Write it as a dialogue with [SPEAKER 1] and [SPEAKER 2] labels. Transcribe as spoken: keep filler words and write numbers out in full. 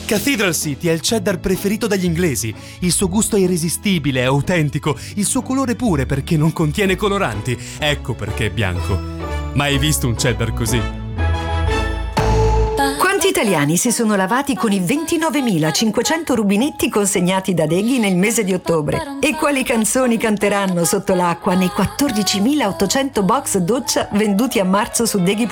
[SPEAKER 1] Cathedral City è il cheddar preferito dagli inglesi. Il suo gusto è irresistibile, è autentico, il suo colore pure perché non contiene coloranti. Ecco perché è bianco. Mai hai visto un cheddar così?
[SPEAKER 2] Quanti italiani si sono lavati con i ventinovemilacinquecento rubinetti consegnati da Deghi nel mese di ottobre? E quali canzoni canteranno sotto l'acqua nei quattordicimilaottocento box doccia venduti a marzo su Deghi?